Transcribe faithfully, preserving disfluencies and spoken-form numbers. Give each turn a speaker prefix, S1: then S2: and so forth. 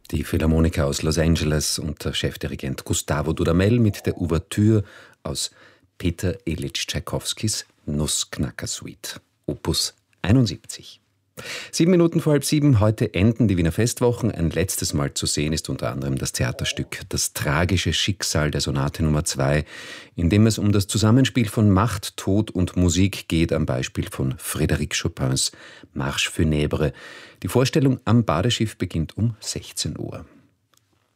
S1: Die Philharmoniker aus Los Angeles unter Chefdirigent Gustavo Dudamel mit der Ouvertüre aus Peter Ilyich Tschaikowskis Nussknacker-Suite, Opus einundsiebzig. Sieben Minuten vor halb sieben, heute enden die Wiener Festwochen. Ein letztes Mal zu sehen ist unter anderem das Theaterstück Das tragische Schicksal der Sonate Nummer zwei, in dem es um das Zusammenspiel von Macht, Tod und Musik geht, am Beispiel von Frédéric Chopins Marche funèbre. Die Vorstellung am Badeschiff beginnt um sechzehn Uhr.